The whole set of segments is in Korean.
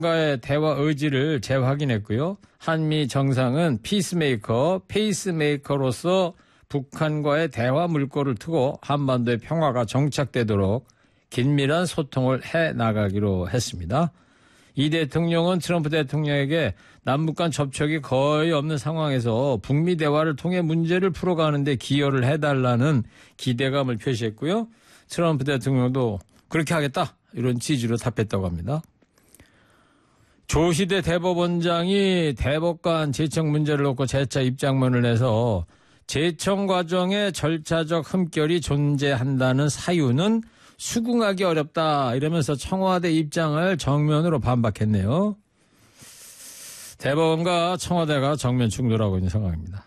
과의 대화 의지를 재확인했고요. 한미 정상은 피스메이커, 페이스메이커로서 북한과의 대화 물꼬를 트고 한반도의 평화가 정착되도록 긴밀한 소통을 해나가기로 했습니다. 이 대통령은 트럼프 대통령에게 남북 간 접촉이 거의 없는 상황에서 북미 대화를 통해 문제를 풀어가는 데 기여를 해달라는 기대감을 표시했고요. 트럼프 대통령도 그렇게 하겠다 이런 취지로 답했다고 합니다. 조시대 대법원장이 대법관 제청 문제를 놓고 재차 입장문을 내서 제청 과정에 절차적 흠결이 존재한다는 사유는 수긍하기 어렵다 이러면서 청와대 입장을 정면으로 반박했네요. 대법원과 청와대가 정면 충돌하고 있는 상황입니다.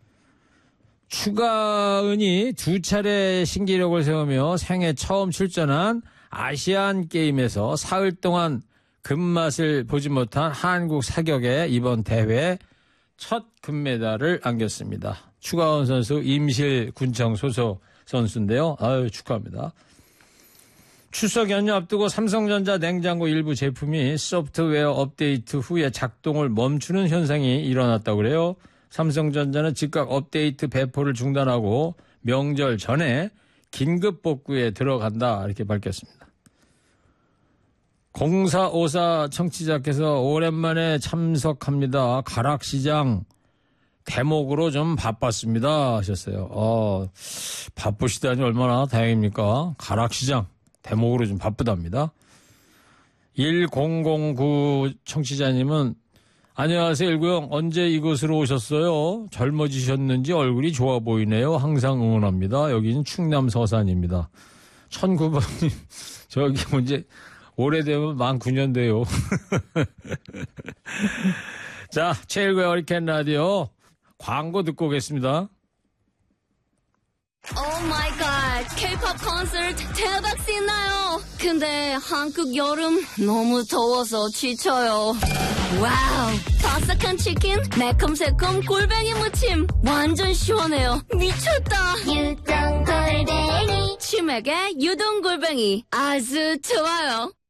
추가은이 두 차례 신기록을 세우며 생애 처음 출전한 아시안 게임에서 사흘 동안 금맛을 보지 못한 한국 사격의 이번 대회 첫 금메달을 안겼습니다. 추가은 선수 임실군청 소속 선수인데요. 아유 축하합니다. 추석 연휴 앞두고 삼성전자 냉장고 일부 제품이 소프트웨어 업데이트 후에 작동을 멈추는 현상이 일어났다고 그래요. 삼성전자는 즉각 업데이트 배포를 중단하고 명절 전에 긴급 복구에 들어간다 이렇게 밝혔습니다. 0454 청취자께서 오랜만에 참석합니다. 가락시장 대목으로 좀 바빴습니다 하셨어요. 바쁘시다니 얼마나 다행입니까? 가락시장 대목으로 좀 바쁘답니다. 1009 청취자님은 안녕하세요 일구형 언제 이곳으로 오셨어요? 젊어지셨는지 얼굴이 좋아 보이네요. 항상 응원합니다. 여기는 충남 서산입니다. 1900님 저기 언제 오래되면 만 9년 돼요. 자, 최일구의 허리케인 라디오 광고 듣고 오겠습니다. 오 마이 갓, K-pop 콘서트 대박 신나요. 근데 한국 여름 너무 더워서 지쳐요. 와우, 바삭한 치킨, 매콤새콤 골뱅이 무침 완전 시원해요. 미쳤다. 유동 골뱅이 치맥의 유동 골뱅이 아주 좋아요.